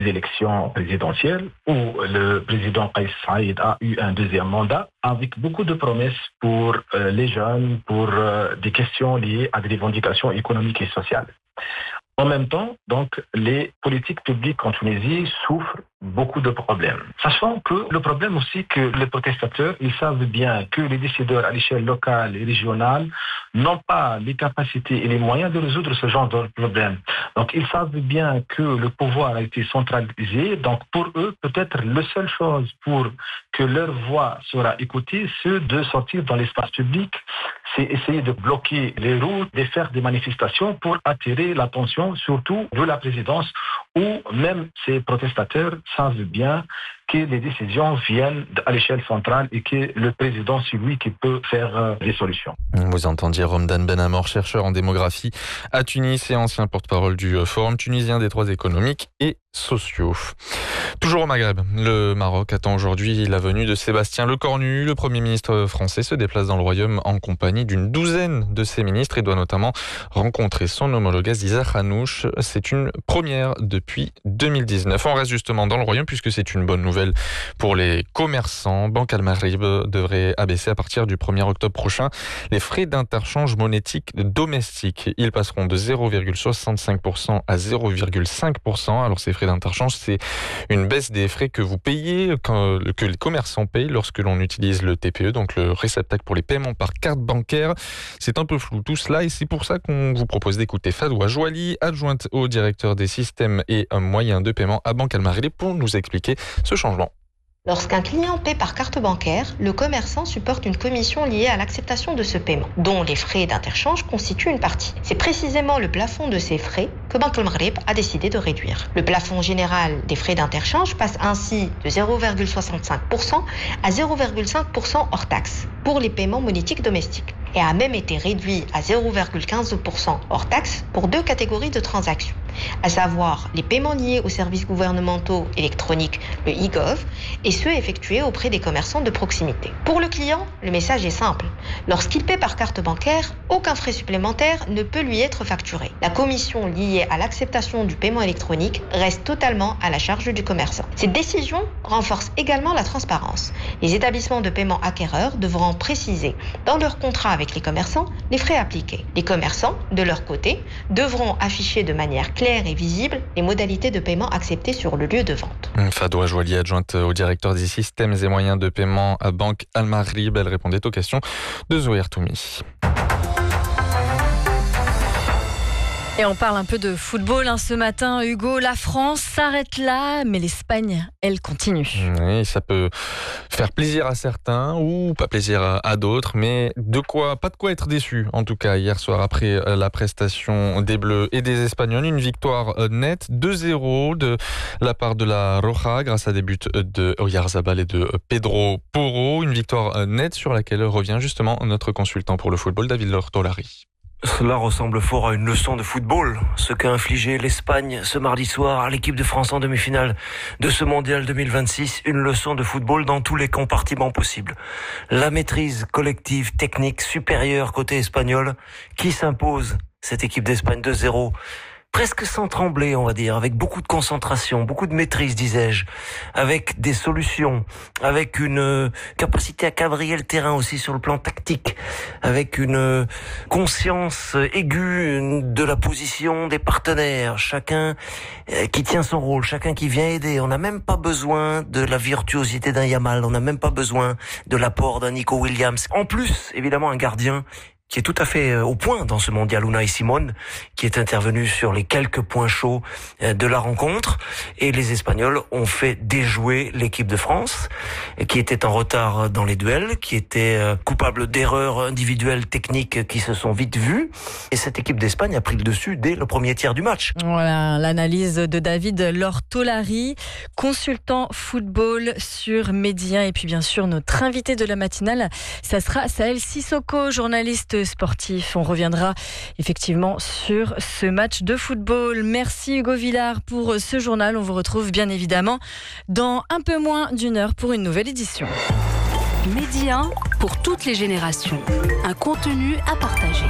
élections présidentielles où le président Kais Saïd a eu un deuxième mandat avec beaucoup de promesses pour les jeunes, pour des questions liées à des revendications économiques et sociales. En même temps, donc, les politiques publiques en Tunisie souffrent beaucoup de problèmes. Sachant que le problème aussi que les protestateurs, ils savent bien que les décideurs à l'échelle locale et régionale n'ont pas les capacités et les moyens de résoudre ce genre de problème. Donc, ils savent bien que le pouvoir a été centralisé. Donc, pour eux, peut-être la seule chose pour que leur voix sera écoutée, c'est de sortir dans l'espace public, c'est essayer de bloquer les routes, de faire des manifestations pour attirer l'attention, surtout de la présidence, où même ces protestateurs savent bien que les décisions viennent à l'échelle centrale et que le président, c'est lui qui peut faire des solutions. Vous entendiez Romdan Benamor, chercheur en démographie à Tunis et ancien porte-parole du Forum tunisien des droits économiques et sociaux. Toujours au Maghreb, le Maroc attend aujourd'hui la venue de Sébastien Lecornu. Le Premier ministre français se déplace dans le Royaume en compagnie d'une douzaine de ses ministres et doit notamment rencontrer son homologue Aziza Khanouch. C'est une première depuis 2019. On reste justement dans le Royaume puisque c'est une bonne nouvelle pour les commerçants. Banque Al Maghrib devrait abaisser à partir du 1er octobre prochain les frais d'interchange monétique domestique. Ils passeront de 0,65% à 0,5%. Alors ces frais d'interchange, c'est une baisse des frais que vous payez, que les commerçants payent lorsque l'on utilise le TPE, donc le réceptacle pour les paiements par carte bancaire. C'est un peu flou tout cela et c'est pour ça qu'on vous propose d'écouter Fadoua Jouali, adjointe au directeur des systèmes et moyens de paiement à Banque Al Maghrib pour nous expliquer ce changement. Lorsqu'un client paie par carte bancaire, le commerçant supporte une commission liée à l'acceptation de ce paiement, dont les frais d'interchange constituent une partie. C'est précisément le plafond de ces frais que Banque Al Maghrib a décidé de réduire. Le plafond général des frais d'interchange passe ainsi de 0,65% à 0,5% hors taxe pour les paiements monétiques domestiques et a même été réduit à 0,15% hors taxe pour deux catégories de transactions, à savoir les paiements liés aux services gouvernementaux électroniques, le e-gov, et ceux effectués auprès des commerçants de proximité. Pour le client, le message est simple. Lorsqu'il paie par carte bancaire, aucun frais supplémentaire ne peut lui être facturé. La commission liée à l'acceptation du paiement électronique reste totalement à la charge du commerçant. Cette décision renforce également la transparence. Les établissements de paiement acquéreurs devront préciser dans leur contrat avec les commerçants les frais appliqués. Les commerçants, de leur côté, devront afficher de manière claire et visible les modalités de paiement acceptées sur le lieu de vente. Fadoua Jouali, adjointe au directeur des systèmes et moyens de paiement à Banque Al Maghrib, elle répondait aux questions de Zoé Toumi. Et on parle un peu de football ce matin, Hugo. La France s'arrête là, mais l'Espagne, elle continue. Oui, ça peut faire plaisir à certains ou pas plaisir à d'autres, mais pas de quoi être déçu. En tout cas, hier soir, après la prestation des Bleus et des Espagnols, une victoire nette, 2-0 de la part de la Roja, grâce à des buts de Oyarzabal et de Pedro Porro. Une victoire nette sur laquelle revient justement notre consultant pour le football, David Lortolari. Cela ressemble fort à une leçon de football, ce qu'a infligé l'Espagne ce mardi soir à l'équipe de France en demi-finale de ce mondial 2026. Une leçon de football dans tous les compartiments possibles. La maîtrise collective, technique, supérieure côté espagnol, qui s'impose cette équipe d'Espagne 2-0. Presque sans trembler, on va dire, avec beaucoup de concentration, beaucoup de maîtrise, disais-je, avec des solutions, avec une capacité à quadriller le terrain aussi sur le plan tactique, avec une conscience aiguë de la position des partenaires, chacun qui tient son rôle, chacun qui vient aider. On n'a même pas besoin de la virtuosité d'un Yamal, on n'a même pas besoin de l'apport d'un Nico Williams. En plus, évidemment, un gardien qui est tout à fait au point dans ce mondial, Unai Simon, qui est intervenu sur les quelques points chauds de la rencontre. Et les Espagnols ont fait déjouer l'équipe de France, qui était en retard dans les duels, qui était coupable d'erreurs individuelles techniques qui se sont vite vues. Et cette équipe d'Espagne a pris le dessus dès le premier tiers du match. Voilà, l'analyse de David Lortolari, consultant football sur Média. Et puis bien sûr, notre invité de la matinale, ça sera Saël Sissoko, journaliste sportif. On reviendra effectivement sur ce match de football. Merci Hugo Villard pour ce journal. On vous retrouve bien évidemment dans un peu moins d'une heure pour une nouvelle édition. Média pour toutes les générations. Un contenu à partager.